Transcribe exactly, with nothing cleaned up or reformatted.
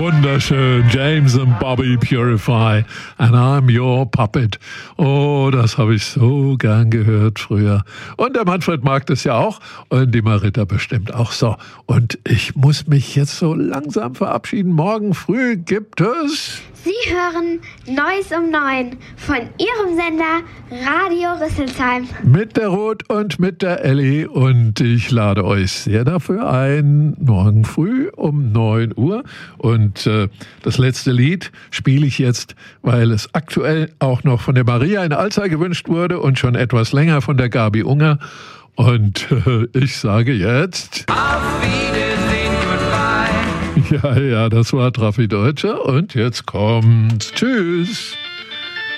wunderschön. James and Bobby Purify and I'm your puppet. Oh, das habe ich so gern gehört früher. Und der Manfred mag das ja auch und die Marita bestimmt auch so. Und ich muss mich jetzt so langsam verabschieden. Morgen früh gibt es... Sie hören Neues um neun von Ihrem Sender Radio Rüsselsheim. Mit der Ruth und mit der Elli. Und ich lade euch sehr dafür ein, morgen früh um neun Uhr. Und äh, das letzte Lied spiele ich jetzt, weil es aktuell auch noch von der Maria in Alzey gewünscht wurde und schon etwas länger von der Gabi Unger. Und äh, ich sage jetzt... Auf Wiedersehen, goodbye. Ja, ja, das war Traffi Deutsche und jetzt kommt Tschüss.